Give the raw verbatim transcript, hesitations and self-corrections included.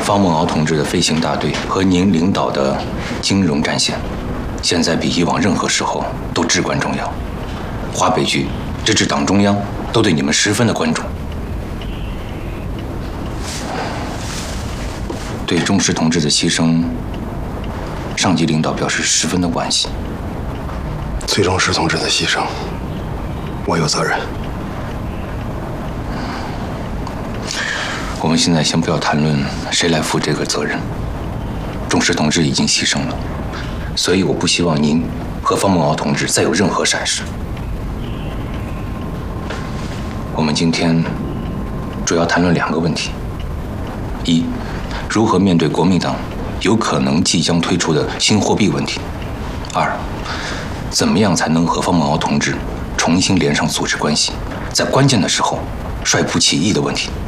方梦敖同志的飞行大队和您领导的金融战线，现在比以往任何时候都至关重要。华北局直至党中央都对你们十分的关注，对钟石同志的牺牲，上级领导表示十分的惋惜。 崔钟石同志的牺牲，我有责任。 我们现在先不要谈论谁来负这个责任。钟石同志已经牺牲了，所以我不希望您和方梦敖同志再有任何闪失。我们今天主要谈论两个问题：一，如何面对国民党有可能即将推出的新货币问题；二，怎么样才能和方梦敖同志重新连上组织关系，在关键的时候率部起义的问题。